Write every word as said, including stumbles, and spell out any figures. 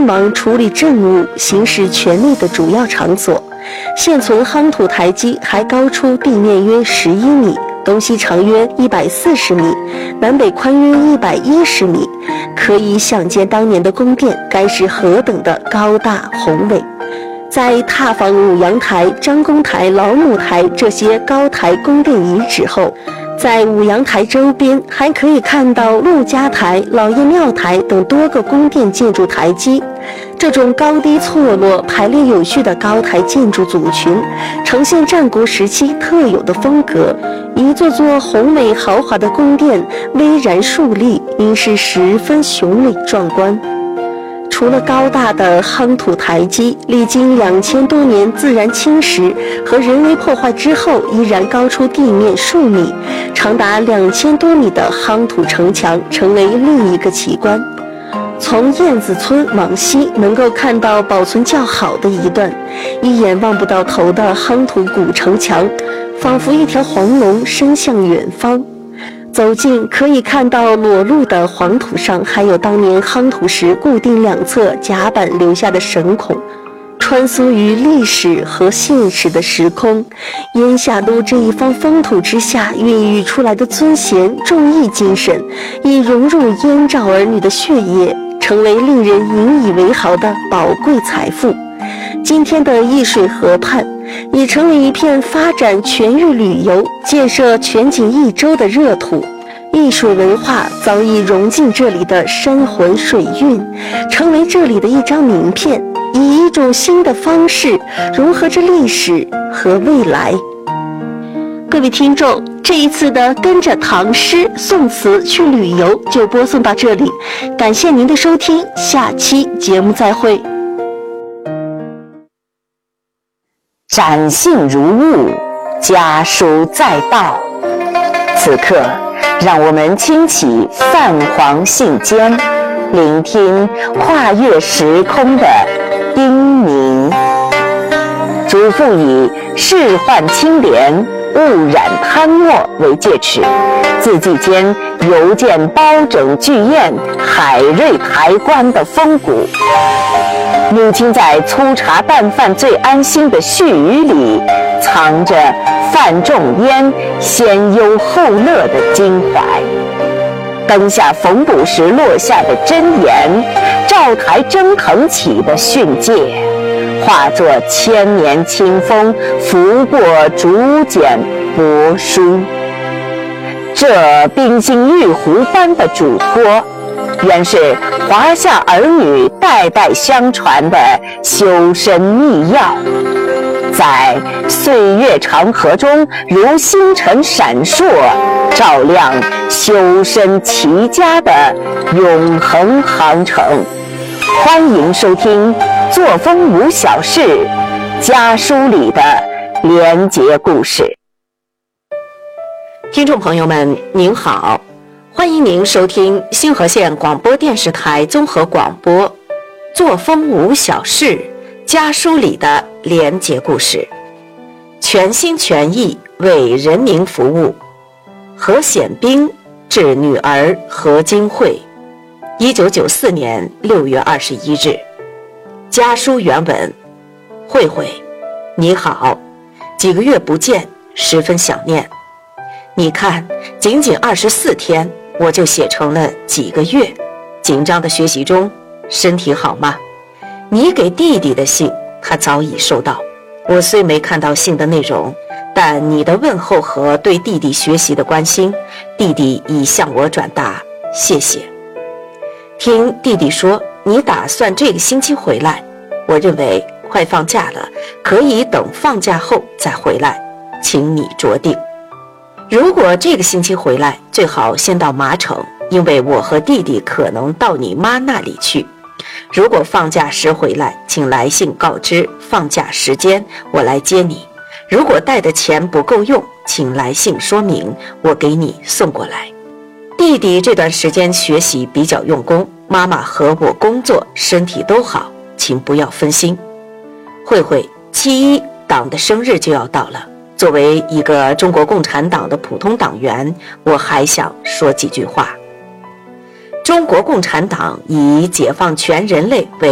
忙处理政务、行使权力的主要场所。现存夯土台基还高出地面约十一米，东西长约一百四十米，南北宽约一百一十米，可以想见当年的宫殿该是何等的高大宏伟。在踏访五阳台、张公台、老母台这些高台宫殿遗址后，在五阳台周边还可以看到陆家台、老爷庙台等多个宫殿建筑台基。这种高低错落、排列有序的高台建筑组群，呈现战国时期特有的风格。一座座宏伟豪华的宫殿巍然竖立，应是十分雄伟壮观。除了高大的夯土台基，历经两千多年自然侵蚀和人为破坏之后，依然高出地面数米，长达两千多米的夯土城墙成为另一个奇观。从燕子村往西，能够看到保存较好的一段一眼望不到头的夯土古城墙，仿佛一条黄龙伸向远方。走近可以看到裸露的黄土上还有当年夯土时固定两侧甲板留下的绳孔，穿梭于历史和现实的时空。燕下都这一方风土之下孕育出来的尊贤重义精神，已融入燕赵儿女的血液，成为令人引以为豪的宝贵财富。今天的易水河畔已成为一片发展全域旅游、建设全景一周的热土。易水文化早已融进这里的山魂水韵，成为这里的一张名片，以一种新的方式融合着历史和未来。各位听众，这一次的跟着唐诗宋词去旅游就播送到这里，感谢您的收听，下期节目再会。 展信如晤，家书在道。此刻，让我们轻启泛黄信笺，聆听跨越时空的叮咛。嘱咐以仕宦清廉、勿染贪墨为戒尺，字迹间犹见包拯巨宴、海瑞抬棺的风骨。母亲在粗茶淡饭最安心的絮语里，藏着范仲淹先忧后乐的襟怀。灯下缝补时落下的箴言，照台蒸腾起的训诫，化作千年清风拂过竹简帛书。这冰心玉壶般的嘱托，原是华夏儿女代代相传的修身秘药，在岁月长河中如星辰闪烁，照亮修身齐家的永恒航程。欢迎收听《作风无小事》家书里的连结故事。 听众朋友们您好，欢迎您收听星河县广播电视台综合广播《作风无小事》家书里的连结故事，全心全意为人民服务。何显兵致女儿何金慧，一九九四年六月二十一日。家书原文：慧慧，你好，几个月不见，十分想念。你看，仅仅二十四天，我就写成了几个月。紧张的学习中，身体好吗？你给弟弟的信，他早已收到。我虽没看到信的内容，但你的问候和对弟弟学习的关心，弟弟已向我转达，谢谢。听弟弟说，你打算这个星期回来，我认为快放假了，可以等放假后再回来，请你酌定。如果这个星期回来，最好先到麻城，因为我和弟弟可能到你妈那里去。如果放假时回来，请来信告知放假时间，我来接你。如果带的钱不够用，请来信说明，我给你送过来。弟弟这段时间学习比较用功，妈妈和我工作身体都好，请不要分心。慧慧，七一党的生日就要到了，作为一个中国共产党的普通党员，我还想说几句话。中国共产党以解放全人类为